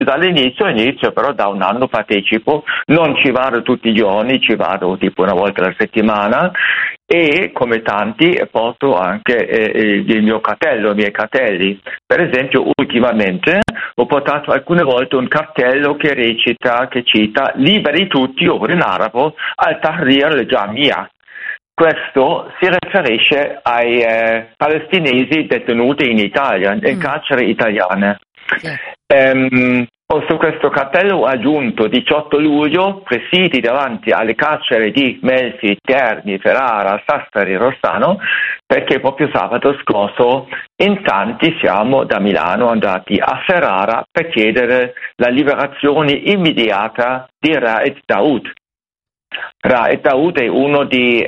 Dall'inizio, però da un anno partecipo, non ci vado tutti i giorni, ci vado tipo una volta alla settimana e come tanti porto anche il mio cartello, i miei cartelli. Per esempio ultimamente ho portato alcune volte un cartello che cita "Liberi tutti", ora in arabo, al-Tahrir al-Jamia. Questo si riferisce ai palestinesi detenuti in Italia, in carceri italiane. Su questo cartello ho aggiunto 18 luglio, presidi davanti alle carceri di Melfi, Terni, Ferrara, Sassari, Rossano, perché proprio sabato scorso in tanti siamo da Milano andati a Ferrara per chiedere la liberazione immediata di Raed Daoud. Raed Daoud è uno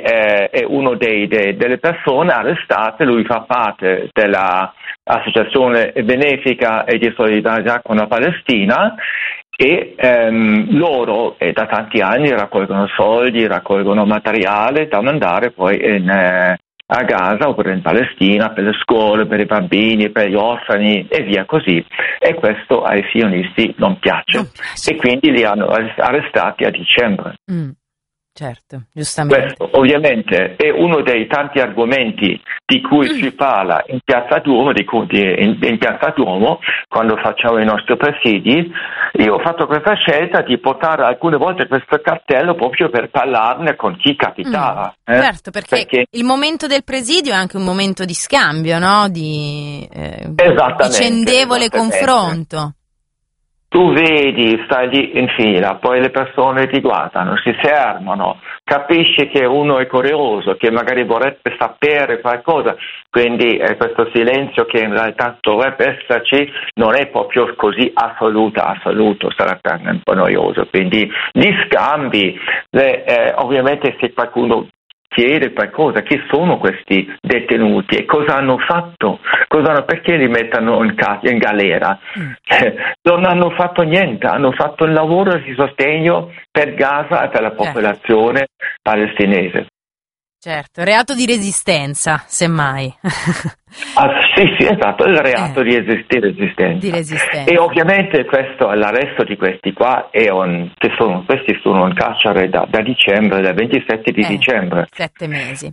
delle persone arrestate, lui fa parte dell'associazione benefica e di solidarietà con la Palestina e loro da tanti anni raccolgono soldi, raccolgono materiale da mandare poi a Gaza oppure in Palestina per le scuole, per i bambini, per gli orfani e via così, e questo ai sionisti non piace e quindi li hanno arrestati a dicembre. Certo, giustamente. Questo ovviamente è uno dei tanti argomenti di cui si parla in Piazza Duomo, in Piazza Duomo quando facciamo i nostri presidi. Io ho fatto questa scelta di portare alcune volte questo cartello proprio per parlarne con chi capitava. Certo, perché il momento del presidio è anche un momento di scambio, no? Di vicendevole confronto. Tu vedi, stai lì in fila, poi le persone ti guardano, si fermano, capisci che uno è curioso, che magari vorrebbe sapere qualcosa, quindi questo silenzio che in realtà dovrebbe esserci non è proprio così assoluto, sarebbe un po' noioso. Quindi gli scambi, ovviamente se qualcuno chiede qualcosa, chi sono questi detenuti e cosa hanno fatto, perché li mettono in galera? Non hanno fatto niente, hanno fatto un lavoro di sostegno per Gaza e per la popolazione palestinese. Certo, reato di resistenza, semmai. Sì, esatto, il reato di resistenza. E ovviamente l'arresto di questi qua questi sono in carcere da dicembre, dal 27 di dicembre. 7 mesi.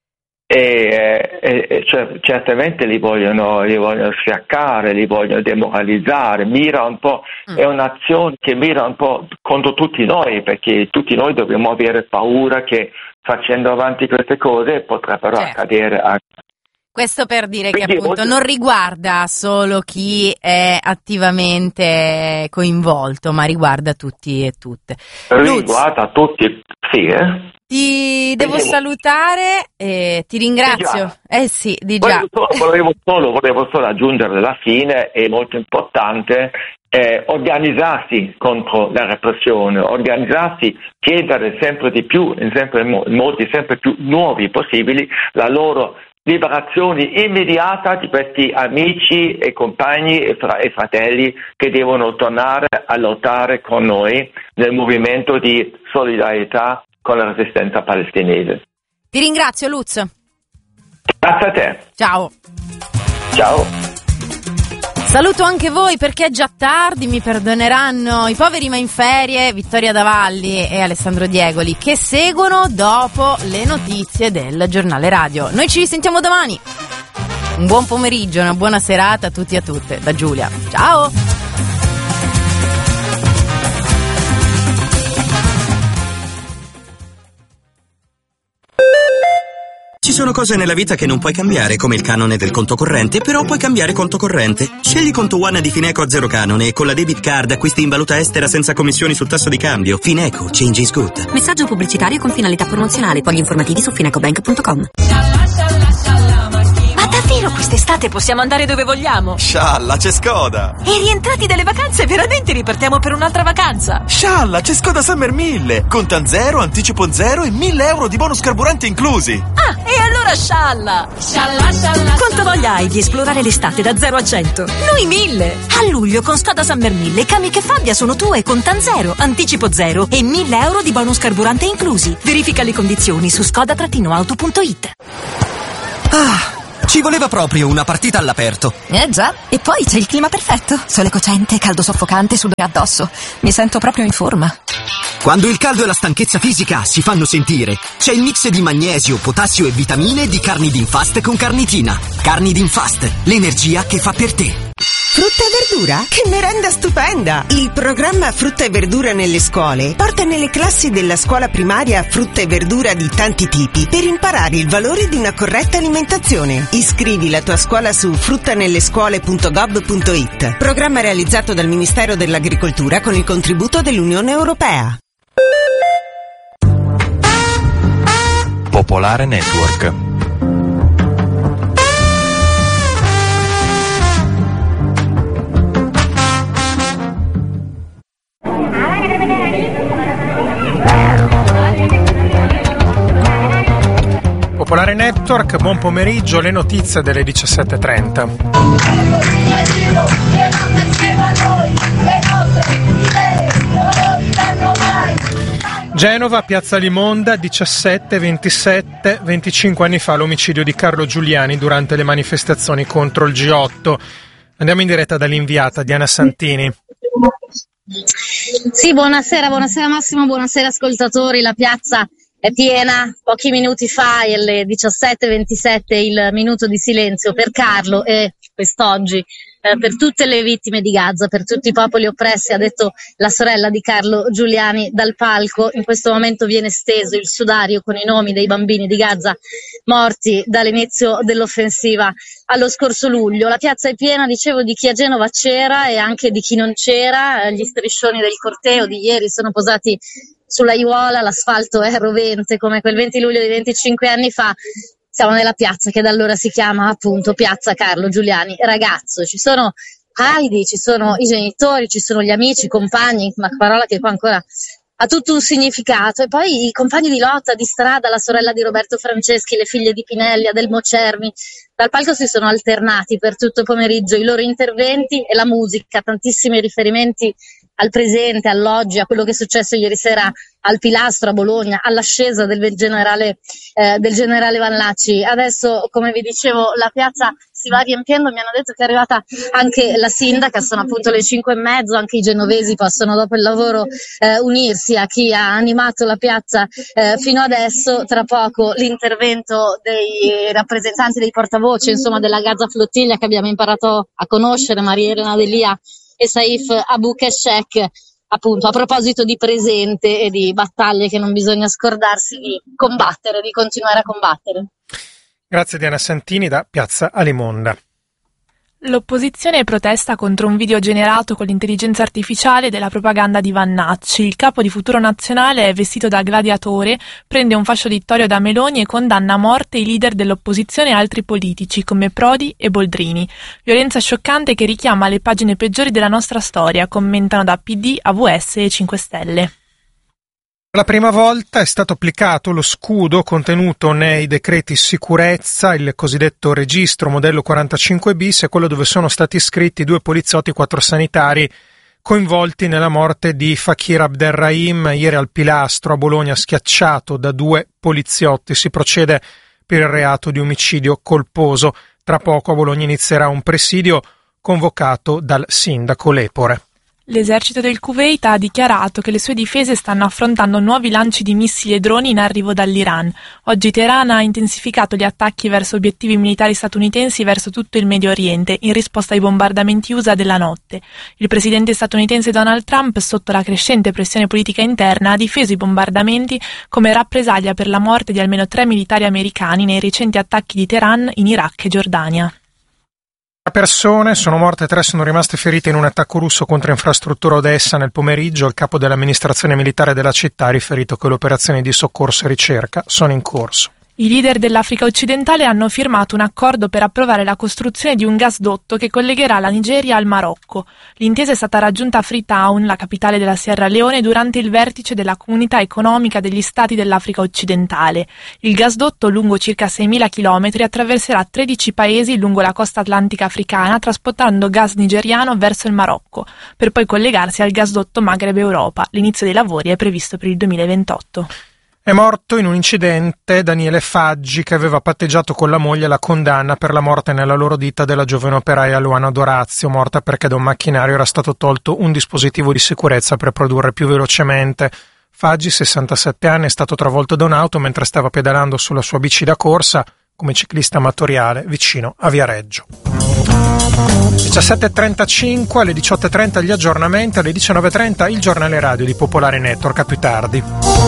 Certamente li vogliono sfiaccare, li vogliono demoralizzare, mira un po', è un'azione che mira un po' contro tutti noi, perché tutti noi dobbiamo avere paura che facendo avanti queste cose potrebbero accadere anche. Questo per dire che appunto non riguarda solo chi è attivamente coinvolto, ma riguarda tutti e tutte. Riguarda tutti, sì. Ti devo salutare e ti ringrazio. Di già. Volevo solo aggiungere alla fine, è molto importante organizzarsi contro la repressione, chiedere sempre di più, in modi sempre più nuovi possibili, la loro liberazione immediata di questi amici e compagni e fratelli che devono tornare a lottare con noi nel movimento di solidarietà con la resistenza palestinese. Ti ringrazio, Lutz. Grazie a te. Ciao. Saluto anche voi perché è già tardi, mi perdoneranno i poveri ma in ferie, Vittoria Davalli e Alessandro Diegoli, che seguono dopo le notizie del giornale radio. Noi ci risentiamo domani. Un buon pomeriggio, una buona serata a tutti e a tutte, da Giulia. Ciao! Ci sono cose nella vita che non puoi cambiare, come il canone del conto corrente, però puoi cambiare conto corrente. Scegli Conto One di Fineco a zero canone e con la debit card acquisti in valuta estera senza commissioni sul tasso di cambio. Fineco, change is good. Messaggio pubblicitario con finalità promozionale. Poi gli informativi su finecobank.com. Ma davvero quest'estate possiamo andare dove vogliamo? Scialla, c'è Skoda! E rientrati dalle vacanze veramente ripartiamo per un'altra vacanza? Scialla, c'è Skoda Summer 1000! Contan zero, anticipo zero e 1.000 euro di bonus carburante inclusi! Ah, e allora scialla! Quanta voglia hai di esplorare l'estate da 0 a 100? Noi 1000! A luglio con Skoda Summer 1000 i cami che Fabbia sono tue, contan zero, anticipo zero e 1.000 euro di bonus carburante inclusi. Verifica le condizioni su skoda-auto.it. Ci voleva proprio una partita all'aperto. Già, e poi c'è il clima perfetto. Sole cocente, caldo soffocante, sudore addosso. Mi sento proprio in forma. Quando il caldo e la stanchezza fisica si fanno sentire, c'è il mix di magnesio, potassio e vitamine di Carnidin Fast con carnitina. Carnidin Fast, l'energia che fa per te. Frutta e verdura? Che merenda stupenda! Il programma Frutta e verdura nelle scuole porta nelle classi della scuola primaria frutta e verdura di tanti tipi per imparare il valore di una corretta alimentazione. Iscrivi la tua scuola su fruttanellescuole.gov.it. Programma realizzato dal Ministero dell'Agricoltura con il contributo dell'Unione Europea. Popolare Network. Popolare Network, buon pomeriggio, le notizie delle 17:30. Genova, Piazza Limonda, 17, 27, 25 anni fa l'omicidio di Carlo Giuliani durante le manifestazioni contro il G8. Andiamo in diretta dall'inviata Diana Santini. Sì, buonasera Massimo, buonasera ascoltatori. La piazza è piena. Pochi minuti fa, alle 17:27, il minuto di silenzio per Carlo e quest'oggi per tutte le vittime di Gaza, per tutti i popoli oppressi, ha detto la sorella di Carlo Giuliani dal palco. In questo momento viene steso il sudario con i nomi dei bambini di Gaza morti dall'inizio dell'offensiva allo scorso luglio. La piazza è piena, dicevo, di chi a Genova c'era e anche di chi non c'era. Gli striscioni del corteo di ieri sono posati sulla aiuola, l'asfalto è rovente come quel 20 luglio di 25 anni fa. Siamo nella piazza che da allora si chiama appunto Piazza Carlo Giuliani Ragazzo. Ci sono Heidi, ci sono i genitori, ci sono gli amici, i compagni, una parola che qua ancora ha tutto un significato, e poi i compagni di lotta, di strada, la sorella di Roberto Franceschi, le figlie di Pinelli, Adelmo Cermi. Dal palco si sono alternati per tutto il pomeriggio i loro interventi e la musica, tantissimi riferimenti al presente, all'oggi, a quello che è successo ieri sera al Pilastro a Bologna, all'ascesa del generale Vannacci. Adesso, come vi dicevo, la piazza si va riempiendo. Mi hanno detto che è arrivata anche la sindaca, sono appunto le 5:30, anche i genovesi possono dopo il lavoro unirsi a chi ha animato la piazza fino adesso. Tra poco l'intervento dei rappresentanti dei portavoce, insomma, della Gaza Flottiglia che abbiamo imparato a conoscere, Maria Elena Delia e Saif Abu Keshek, appunto a proposito di presente e di battaglie che non bisogna scordarsi di combattere, di continuare a combattere. Grazie Diana Santini da Piazza Alimonda. L'opposizione protesta contro un video generato con l'intelligenza artificiale della propaganda di Vannacci. Il capo di Futuro Nazionale è vestito da gladiatore, prende un fascio Vittorio da Meloni e condanna a morte i leader dell'opposizione e altri politici come Prodi e Boldrini. Violenza scioccante che richiama le pagine peggiori della nostra storia, commentano da PD, AVS e 5 Stelle. Per la prima volta è stato applicato lo scudo contenuto nei decreti sicurezza, il cosiddetto registro modello 45 bis, è quello dove sono stati iscritti 2 poliziotti e 4 sanitari coinvolti nella morte di Fakir Abderrahim ieri al Pilastro a Bologna, schiacciato da 2 poliziotti. Si procede per il reato di omicidio colposo. Tra poco a Bologna inizierà un presidio convocato dal sindaco Lepore. L'esercito del Kuwait ha dichiarato che le sue difese stanno affrontando nuovi lanci di missili e droni in arrivo dall'Iran. Oggi Teheran ha intensificato gli attacchi verso obiettivi militari statunitensi verso tutto il Medio Oriente in risposta ai bombardamenti USA della notte. Il presidente statunitense Donald Trump, sotto la crescente pressione politica interna, ha difeso i bombardamenti come rappresaglia per la morte di almeno 3 militari americani nei recenti attacchi di Teheran in Iraq e Giordania. Persone sono morte, 3 sono rimaste ferite in un attacco russo contro infrastruttura Odessa nel pomeriggio. Il capo dell'amministrazione militare della città ha riferito che le operazioni di soccorso e ricerca sono in corso. I leader dell'Africa occidentale hanno firmato un accordo per approvare la costruzione di un gasdotto che collegherà la Nigeria al Marocco. L'intesa è stata raggiunta a Freetown, la capitale della Sierra Leone, durante il vertice della Comunità Economica degli Stati dell'Africa occidentale. Il gasdotto, lungo circa 6.000 km, attraverserà 13 paesi lungo la costa atlantica africana, trasportando gas nigeriano verso il Marocco, per poi collegarsi al gasdotto Maghreb-Europa. L'inizio dei lavori è previsto per il 2028. È morto in un incidente Daniele Faggi, che aveva patteggiato con la moglie la condanna per la morte nella loro ditta della giovane operaia Luana Dorazio, morta perché da un macchinario era stato tolto un dispositivo di sicurezza per produrre più velocemente. Faggi, 67 anni, è stato travolto da un'auto mentre stava pedalando sulla sua bici da corsa come ciclista amatoriale vicino a Viareggio. 17.35, alle 18.30 gli aggiornamenti, alle 19.30 il giornale radio di Popolare Network, a più tardi.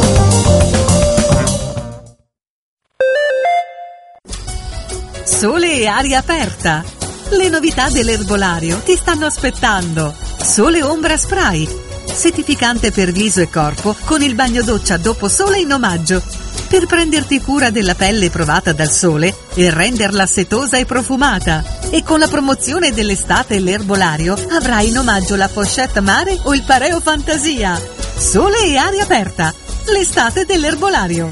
Sole e aria aperta. Le novità dell'erbolario ti stanno aspettando. Sole Ombra Spray, settificante per viso e corpo con il bagno doccia dopo sole in omaggio, per prenderti cura della pelle provata dal sole e renderla setosa e profumata. E con la promozione dell'estate l'erbolario avrai in omaggio la pochette mare o il pareo fantasia. Sole e aria aperta, l'estate dell'erbolario.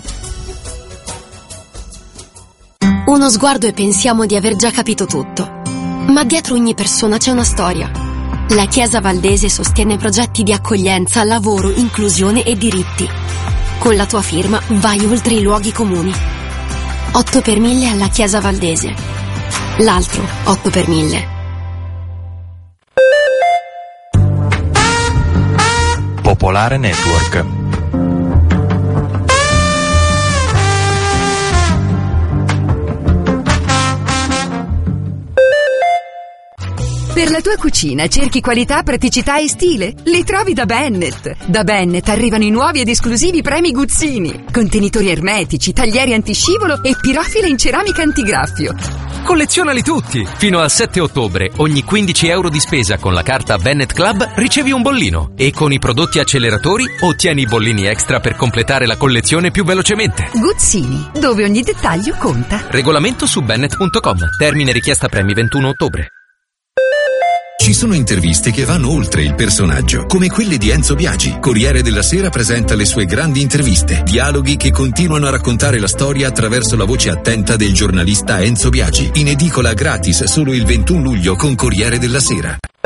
Uno sguardo e pensiamo di aver già capito tutto. Ma dietro ogni persona c'è una storia. La Chiesa Valdese sostiene progetti di accoglienza, lavoro, inclusione e diritti. Con la tua firma vai oltre i luoghi comuni. 8 per 1000 alla Chiesa Valdese. L'altro 8 per 1000. Popolare Network. Per la tua cucina cerchi qualità, praticità e stile? Li trovi da Bennett. Da Bennett arrivano i nuovi ed esclusivi premi Guzzini. Contenitori ermetici, taglieri antiscivolo e pirofile in ceramica antigraffio. Collezionali tutti! Fino al 7 ottobre, ogni 15 euro di spesa con la carta Bennett Club ricevi un bollino. E con i prodotti acceleratori ottieni i bollini extra per completare la collezione più velocemente. Guzzini, dove ogni dettaglio conta. Regolamento su bennett.com. Termine richiesta premi 21 ottobre. Ci sono interviste che vanno oltre il personaggio, come quelle di Enzo Biagi. Corriere della Sera presenta le sue grandi interviste, dialoghi che continuano a raccontare la storia attraverso la voce attenta del giornalista Enzo Biagi. In edicola gratis solo il 21 luglio con Corriere della Sera.